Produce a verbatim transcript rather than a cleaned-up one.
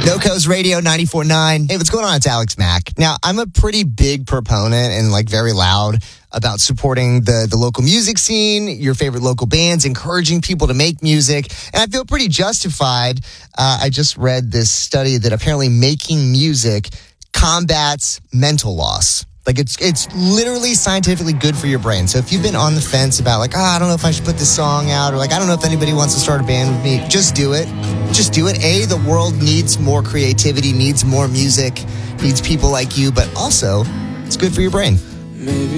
No Coast Radio ninety-four point nine. Hey, what's going on? It's Alex Mack. Now, I'm a pretty big proponent and like very loud about supporting the, the local music scene, your favorite local bands, encouraging people to make music. And I feel pretty justified. Uh, I just read this study that apparently making music combats mental loss. Like it's it's literally scientifically good for your brain. So if you've been on the fence about like, oh, I don't know if I should put this song out, or like, I don't know if anybody wants to start a band with me, just do it. Just do it. A, the world needs more creativity, needs more music, needs people like you, but also it's good for your brain. Maybe